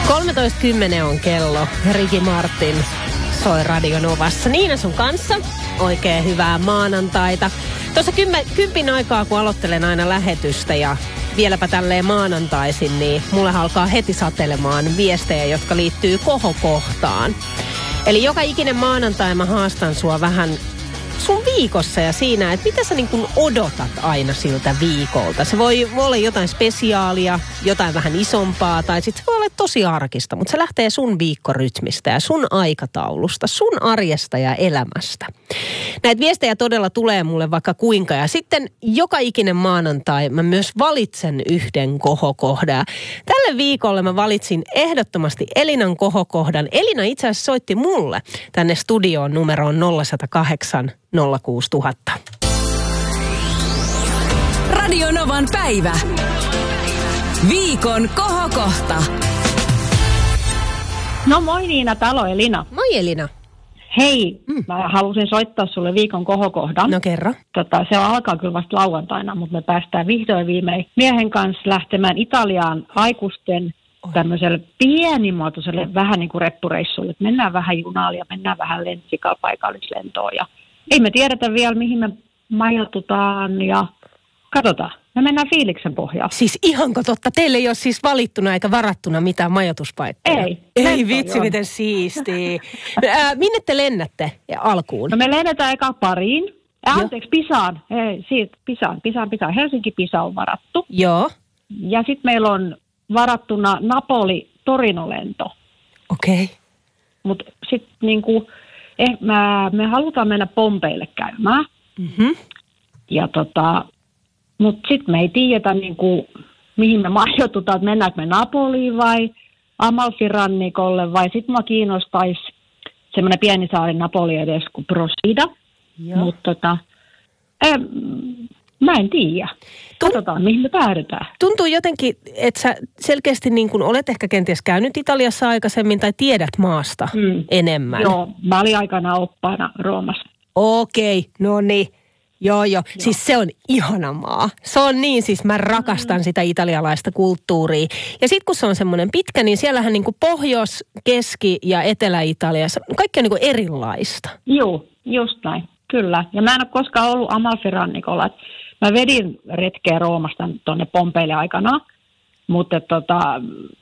13.10 on kello. Ricky Martin soi Radio Novassa. Niina sun kanssa. Oikein hyvää maanantaita. Tuossa 10 aikaa, kun aloittelen aina lähetystä ja vieläpä tälleen maanantaisin, niin mulle alkaa heti satelemaan viestejä, jotka liittyy kohokohtaan. Eli joka ikinen maanantai mä haastan sua vähän sun viikossa ja siinä, että mitä sä niin kuin odotat aina siltä viikolta. Se voi olla jotain spesiaalia, jotain vähän isompaa tai sitten se voi olla tosi arkista, mutta se lähtee sun viikkorytmistä ja sun aikataulusta, sun arjesta ja elämästä. Näitä viestejä todella tulee mulle vaikka kuinka ja sitten joka ikinen maanantai mä myös valitsen yhden kohokohdan. Tälle viikolle mä valitsin ehdottomasti Elinan kohokohdan. Elina itse asiassa soitti mulle tänne studioon numeroon 0108 06000. Radio Novan päivä. Viikon kohokohta. No moi Niina, täällä on Elina. Moi Elina. Hei, mä halusin soittaa sulle viikon kohokohdan. No kerro. Se alkaa kyllä vasta lauantaina, mutta me päästään vihdoin viimein miehen kanssa lähtemään Italiaan aikuisten tämmöiselle pienimuotoiselle vähän niin kuin reppureissulle. Mennään vähän junalla ja mennään vähän lensikalla paikallislentoon ja ei me tiedetä vielä, mihin me majoitutaan ja katsotaan. Me mennään fiiliksen pohjaan. Siis ihanko totta? Teille ei ole siis valittuna eikä varattuna mitään majoituspaikkoja? Ei vitsi, miten siistiä. Minne te lennätte alkuun? No me lennetään eka Pariin. Pisaan. Pisaan. Helsinki-Pisa on varattu. Joo. Ja sitten meillä on varattuna Napoli-Torino-lento. Okei. Okay. Mutta sitten niinku, me halutaan mennä Pompeille käymään. Mhm. Ja mutta sitten me ei tiedetä, niinku, mihin me majoitutaan, että mennäänkö me Napoliin vai Amalfirannikolle, vai sitten mua kiinnostaisi semmoinen pieni saari Napoli edes kuin Procida. Mutta mä en tiedä. Katsotaan, mihin me päädytään. Tuntuu jotenkin, että sä selkeästi niin kuin olet ehkä kenties käynyt Italiassa aikaisemmin tai tiedät maasta enemmän. Joo, mä olin aikana oppaana Roomassa. Okei, no niin. Joo. Siis se on ihana maa. Se on niin, siis mä rakastan sitä italialaista kulttuuria. Ja sitten kun se on semmoinen pitkä, niin siellähän niin kuin Pohjois-, Keski- ja Etelä-Italiassa kaikki on niin kuin erilaista. Joo, just näin. Kyllä. Ja mä en ole koskaan ollut Amalfirannikolla. Mä vedin retkeä Roomasta tuonne Pompeille aikanaan. Mutta